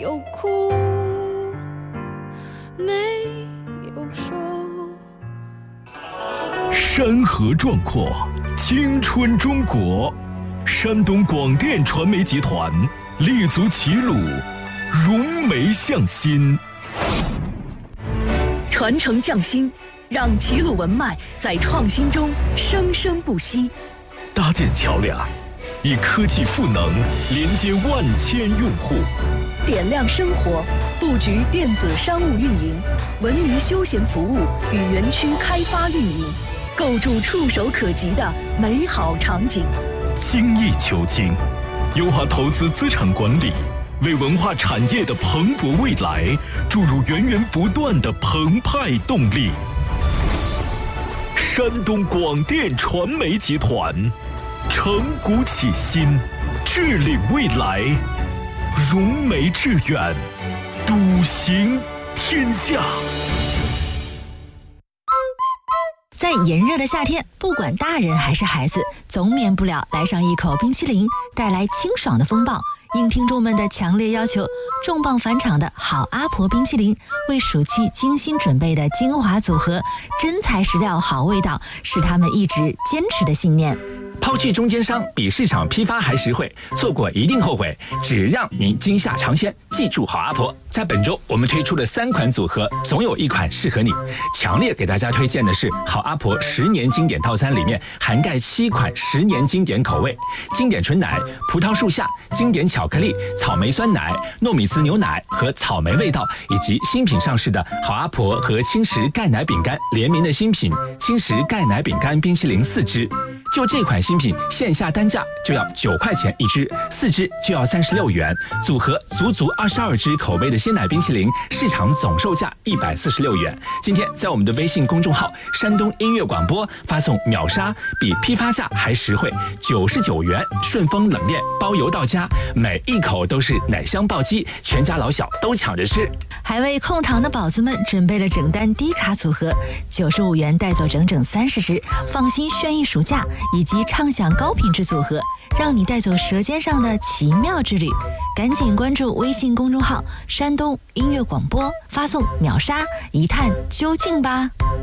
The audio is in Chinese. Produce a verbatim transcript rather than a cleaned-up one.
有哭，没有说。 山河壮阔，青春中国。山东广电传媒集团立足齐鲁，融媒向心， 传承匠心，让齐鲁文脉在创新中生生不息。 搭建桥梁，以科技赋能连接万千用户。 点亮生活，布局电子商务运营、文娱休闲服务与园区开发运营，构筑触手可及的美好场景。 精益求精，优化投资资产管理，为文化产业的蓬勃未来注入源源不断的澎湃动力。山东广电传媒集团，承古启新，致领未来，融媒致远，笃行天下。 在炎热的夏天，不管大人还是孩子，总免不了来上一口冰淇淋，带来清爽的风暴。应听众们的强烈要求，重磅返场的好阿婆冰淇淋，为暑期精心准备的精华组合，真材实料好味道，是他们一直坚持的信念。 抛去中间商，比市场批发还实惠，错过一定后悔。只让您今夏尝鲜，记住好阿婆。在本周我们推出了三款组合，总有一款适合你。强烈给大家推荐的是好阿婆十年经典套餐，里面涵盖七款十年经典口味：经典纯奶、葡萄树下、经典巧克力、草莓酸奶、糯米糍牛奶和草莓味道，以及新品上市的好阿婆和轻食钙奶饼干联名的新品轻食钙奶饼干冰淇淋四支。就这款新品，线下单价就要九块钱一支，四支就要三十六元，组合足足二十二支口味的鲜奶冰淇淋，市场总售价一百四十六元。今天在我们的微信公众号“山东音乐广播”发送秒杀，比批发价还实惠，九十九元，顺丰冷链包邮到家，每一口都是奶香暴击，全家老小都抢着吃。 还为控糖的宝子们准备了整单低卡组合，九十五元带走整整三十支，放心炫逸暑假。以及畅享高品质组合，让你带走舌尖上的奇妙之旅。赶紧关注微信公众号“山东音乐广播”，发送秒杀一探究竟吧。